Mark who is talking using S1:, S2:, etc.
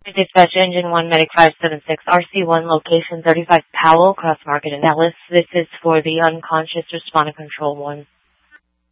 S1: Dispatch Engine 1 Medic 576 RC1 location 35 Powell Cross Market in Dallas. This is for the unconscious responder control 1.